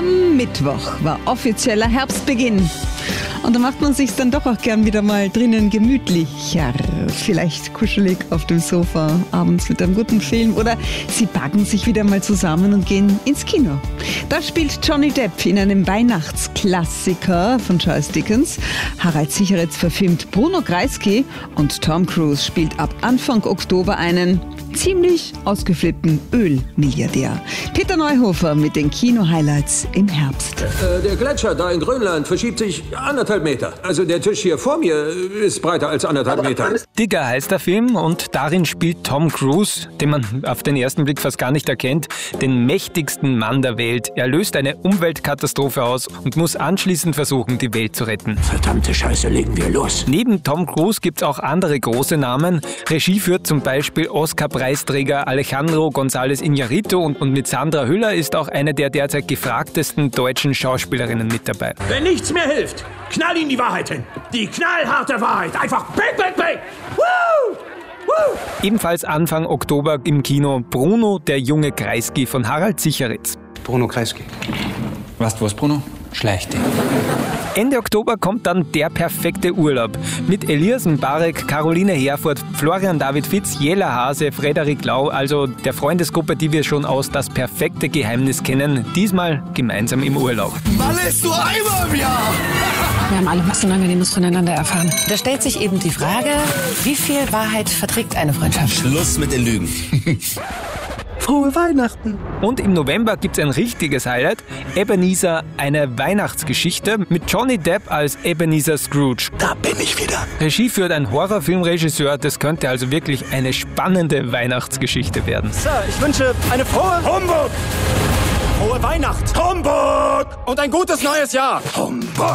Am Mittwoch war offizieller Herbstbeginn. Und da macht man sich dann doch auch gern wieder mal drinnen gemütlicher. Vielleicht kuschelig auf dem Sofa, abends mit einem guten Film. Oder sie packen sich wieder mal zusammen und gehen ins Kino. Da spielt Johnny Depp in einem Weihnachtsklassiker von Charles Dickens. Harald Sicheretz verfilmt Bruno Kreisky und Tom Cruise spielt ab Anfang Oktober einen ziemlich ausgeflippten Ölmilliardär. Peter Neuhofer mit den Kino-Highlights im Herbst. Der Gletscher da in Grönland verschiebt sich 1,5 Meter. Also der Tisch hier vor mir ist breiter als 1,5 Meter. Digger heißt der Film und darin spielt Tom Cruise, den man auf den ersten Blick fast gar nicht erkennt, den mächtigsten Mann der Welt. Er löst eine Umweltkatastrophe aus und muss anschließend versuchen, die Welt zu retten. Verdammte Scheiße, legen wir los. Neben Tom Cruise gibt es auch andere große Namen. Regie führt zum Beispiel Oscar-Preisträger Alejandro González Iñárritu und mit Sandra Hüller ist auch eine der derzeit gefragtesten deutschen Schauspielerinnen mit dabei. Wenn nichts mehr hilft, knall ihm die Wahrheit hin. Die knallharte Wahrheit. Einfach bang, bang, bang. Woo! Woo! Ebenfalls Anfang Oktober im Kino Bruno, der junge Kreisky von Harald Sicheretz. Bruno Kreisky. Weißt du was, Bruno? Schleich dich. Ende Oktober kommt dann Der perfekte Urlaub mit Elias Mbarek, Caroline Herfurth, Florian David Fitz, Jella Hase, Frederik Lau, also der Freundesgruppe, die wir schon aus Das perfekte Geheimnis kennen, diesmal gemeinsam im Urlaub. Wann lässt du einmal im Jahr? Wir haben alle was Unangenehmes voneinander erfahren. Da stellt sich eben die Frage, wie viel Wahrheit verträgt eine Freundschaft? Schluss mit den Lügen. Frohe Weihnachten! Und im November gibt's ein richtiges Highlight, Ebenezer, eine Weihnachtsgeschichte mit Johnny Depp als Ebenezer Scrooge. Da bin ich wieder. Regie führt ein Horrorfilmregisseur, das könnte also wirklich eine spannende Weihnachtsgeschichte werden. Sir, ich wünsche eine frohe Humbug! Frohe Weihnacht! Humbug! Und ein gutes neues Jahr! Humbug.